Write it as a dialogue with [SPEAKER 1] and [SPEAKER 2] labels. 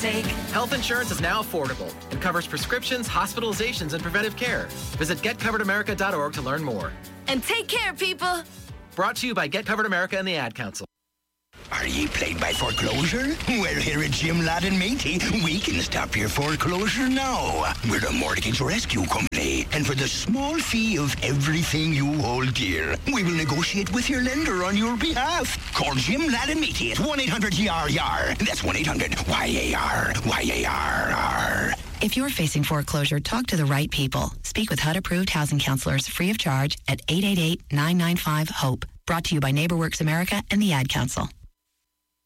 [SPEAKER 1] take.
[SPEAKER 2] Health insurance is now affordable and covers prescriptions, hospitalizations, and preventive care. Visit getcoveredamerica.org to learn more.
[SPEAKER 1] And take care, people.
[SPEAKER 2] Brought to you by Get Covered America and the Ad Council.
[SPEAKER 3] Are ye plagued by foreclosure? Well, here at Jim Ladd and Matey, we can stop your foreclosure now. We're the Mortgage Rescue Company, and for the small fee of everything you hold dear, we will negotiate with your lender on your behalf. Call Jim Ladd and Matey at 1-800-YAR-YAR. That's 1-800-YAR-YAR.
[SPEAKER 4] If you're facing foreclosure, talk to the right people. Speak with HUD-approved housing counselors free of charge at 888-995-HOPE. Brought to you by NeighborWorks America and the Ad Council.